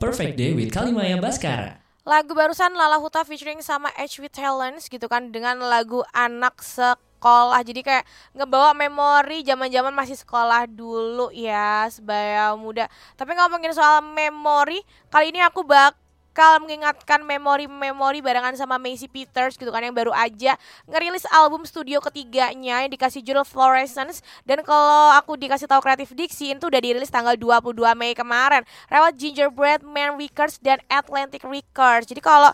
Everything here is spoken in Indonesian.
Perfect Day with Kalimaya Baskara. Lagu barusan Lala Huta featuring sama Edge with Talents gitu kan, dengan lagu anak sekolah. Jadi kayak ngebawa memori zaman-zaman masih sekolah dulu ya, sebaya muda. Tapi ngomongin soal memori, kali ini aku bakal mengingatkan memori-memori barengan sama Macy Peters gitu kan, yang baru aja ngerilis album studio ketiganya yang dikasih judul Fluorescence. Dan kalau aku dikasih tahu Kreatif Diksi, itu udah dirilis tanggal 22 Mei kemarin lewat Gingerbread Man Records dan Atlantic Records. Jadi kalau